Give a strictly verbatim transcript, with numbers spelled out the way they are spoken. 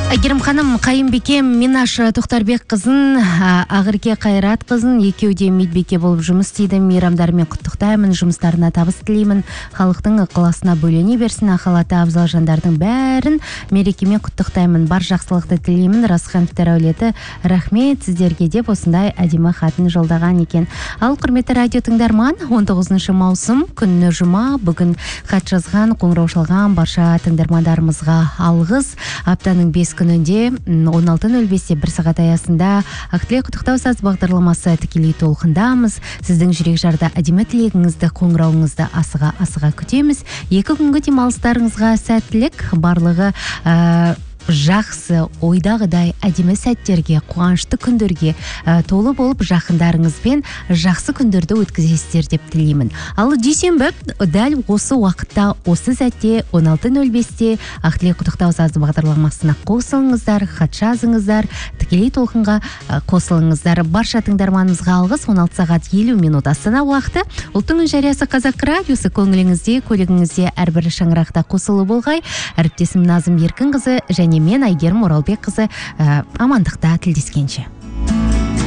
Әйгерім ханым, Қайынбекем Минаш Тоқтарбек қызын, Ағырке Қайрат қызын, екеуде медбике болып жұмыс істейді. Мейрамдарымен құттықтаймын, жұмыстарына табыс тілеймін. Халықтың ықыласына бөлене берсін, ақалаты абзал жандардың бәрін мерекемен құттықтаймын. Бар жақсылықты тілеймін. Расхановтар әулеті, рахмет сіздерге деп осындай әдемі хатын жолдаған екен. Ал құрметті радио тыңдарман, он тоғызыншы маусым күні жұма, бүгін хат жазған, қоңырау шалған барша тыңдармандарымызға алғыс. Аптаның бес күнінде он алты нөл бесте бір сағат аясында Ақтілек құттықтау саз бағдарламасы тікелей толқындамыз. Сіздің жүрек жарды әдемі тілегіңізді, қоңырауыңызды асыға асыға күтеміз. Екі күнгі демалыстарыңызға сәттілік, барлығы ә, жақсы, ойдағыдай әдемі сәттерге, қуанышты күндерге ә, толы болып жақындарыңызбен жақсы күндерді өткізесіздер деп тілеймін. Ал дүйсенбі дәл осы уақытта, осы сәтте он алты нөл бесте Ақтілек құттықтау сазы бағдарламасына қосылыңыздар, хат жазыңыздар, тікелей толқынға ә, қосылыңыздар. Барша тыңдарманымызға алғыс. Он алты сағат елу минут Астана уақыты. Ұлттың жариясы Қазақ радиосы, көңіліңізде, көлігіңізде әрбір шаңырақта қосылы болғай. Әріптесім Назым Еркінқызы және мен Әйгерім Оралбек қызы ә, амандықта тілдескенше.